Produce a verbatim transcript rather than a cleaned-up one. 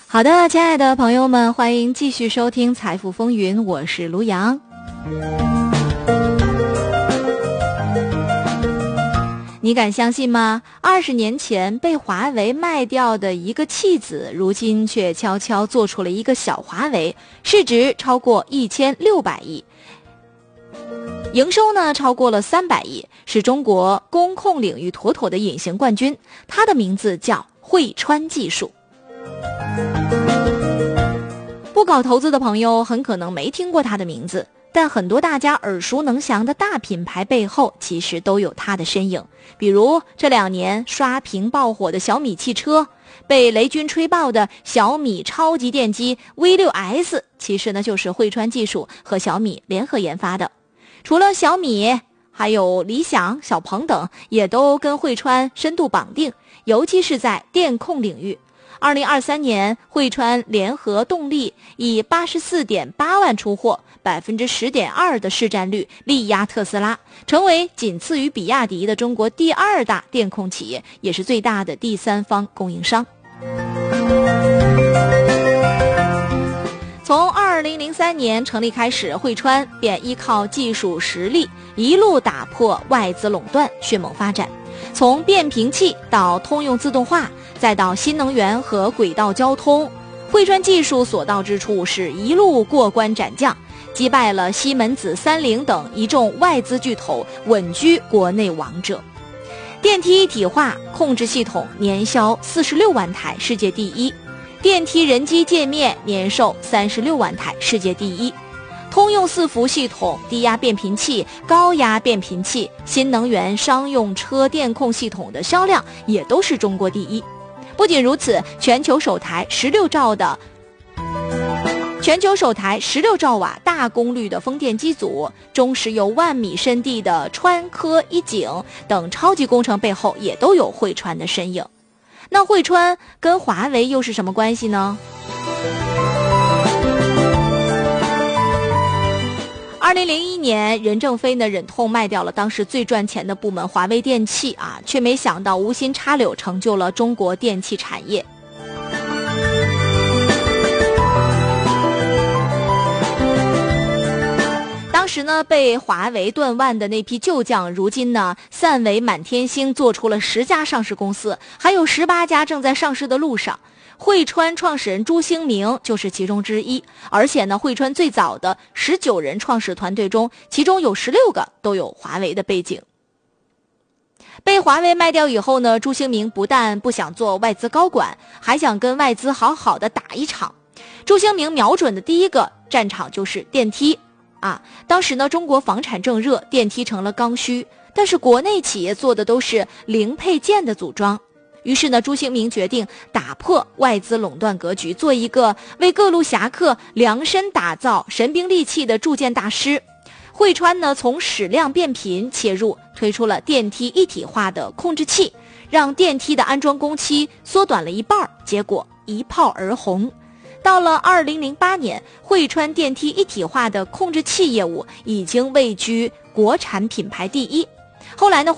好的，亲爱的朋友们，欢迎继续收听财富风云，我是卢阳。你敢相信吗？二十年前被华为卖掉的一个弃子，如今却悄悄做出了一个小华为，市值超过一千六百亿，营收呢超过了三百亿，是中国工控领域妥妥的隐形冠军。它的名字叫汇川技术。不搞投资的朋友很可能没听过它的名字，但很多大家耳熟能详的大品牌背后其实都有它的身影。比如这两年刷屏爆火的小米汽车，被雷军吹爆的小米超级电机 V 六 S， 其实呢就是汇川技术和小米联合研发的。除了小米，还有理想、小鹏等也都跟汇川深度绑定，尤其是在电控领域。二零二三年，汇川联合动力以八十四点八万出货，百分之十点二的市占率力压特斯拉，成为仅次于比亚迪的中国第二大电控企业，也是最大的第三方供应商。从二零零三年成立开始，汇川便依靠技术实力，一路打破外资垄断，迅猛发展。从变频器到通用自动化，再到新能源和轨道交通，汇川技术所到之处是一路过关斩将，击败了西门子、三菱等一众外资巨头，稳居国内王者。电梯一体化控制系统年销四十六万台，世界第一；电梯人机界面年售三十六万台，世界第一。通用伺服系统、低压变频器、高压变频器、新能源商用车电控系统的销量也都是中国第一。不仅如此，全球首台十六兆的全球首台十六兆瓦大功率的风电机组，中石油万米深地的川科一井等超级工程背后也都有汇川的身影。那汇川跟华为又是什么关系呢？二零零一年，任正非呢忍痛卖掉了当时最赚钱的部门华为电器啊，却没想到无心插柳，成就了中国电器产业。当时呢，被华为炖烂的那批旧将，如今呢散为满天星，做出了十家上市公司，还有十八家正在上市的路上。汇川创始人朱兴明就是其中之一，而且呢，汇川最早的十九人创始团队中，其中有十六个都有华为的背景。被华为卖掉以后呢，朱兴明不但不想做外资高管，还想跟外资好好的打一场。朱兴明瞄准的第一个战场就是电梯啊，当时呢，中国房产正热，电梯成了刚需，但是国内企业做的都是零配件的组装。于是呢，朱兴明决定打破外资垄断格局，做一个为各路侠客量身打造神兵利器的铸件大师。汇川呢，从矢量变频切入，推出了电梯一体化的控制器，让电梯的安装工期缩短了一半，结果一炮而红。到了二零零八年，汇川电梯一体化的控制器业务已经位居国产品牌第一。后来呢，